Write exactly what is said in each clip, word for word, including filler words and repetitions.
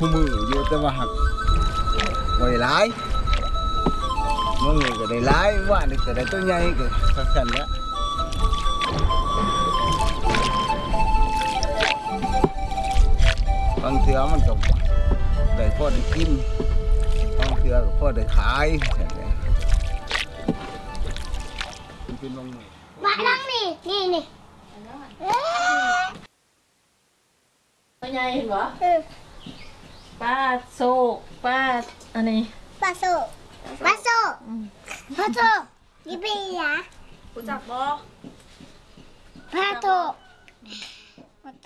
คู่มืออยู่แต่ว่าหักบ่ได้หลายมื้อก็ได้หลายว่านี่ก็ได้ตัวใหญ่ก็สักสั่นแล้วบางเทื่อมันก็ได้พอได้กินบางเทื่อก็พอได้ขายมันเป็นลงมือมาลังนี่นี่นี่ป้าใหญ่เห็นบ่ป้าโซกป้าอันนี้ปลาโซปลาโซปลาโซนี่เป็นยารู้จักบ่ปลาโตปลาโต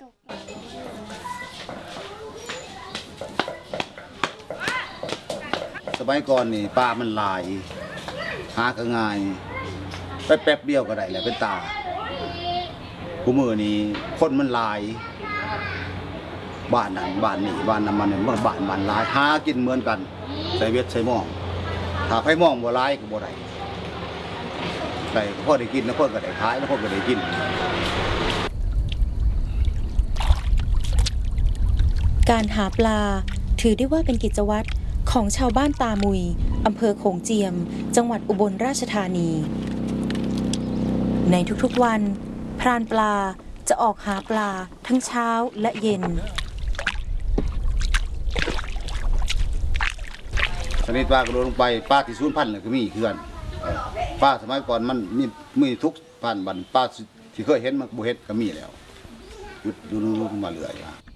สมัยก่อนนี่ปลามันหลายหาก็ง่ายไปแป๊บเดียวก็ได้แล้วเป็นตาคู่มือนี่คนมันหลายบ้านนั้นบ้านนี้บ้านนั้นมันบ้านบ้านบ้านหลายหากินเหมือนกันใส่เวทใส่หม้องถ้าไฟหม้องบ่หลายก็บ่ได้ใส่พ่อได้กินนะพ่อก็ได้ขายแล้วพ่อก็ได้กินการหาปลาถือได้ว่าเป็นกิจวัตรของชาวบ้านตามุยอำเภอโขงเจียมจังหวัดอุบลราชธานีในทุกๆวันพรานปลาจะออกหาปลาทั้งเช้าและเย็นชนิดปลากระโดดลงไปปลาที่สูญพันธุ์เลยก็มีคือกันปลาสมัยก่อนมันมีมีทุกพันธุ์บันปลาที่เคยเห็นมันบ่เห็นก็มีแล้วหยุดอยู่นู่นมาเรื่อย